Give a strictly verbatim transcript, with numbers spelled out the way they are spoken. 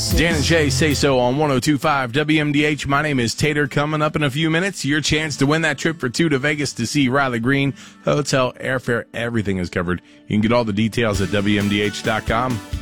Dan and Shay Say So on one oh two point five W M D H. My name is Tater. Coming up in a few minutes, your chance to win that trip for two to Vegas to see Riley Green. Hotel, airfare, everything is covered. You can get all the details at W M D H dot com.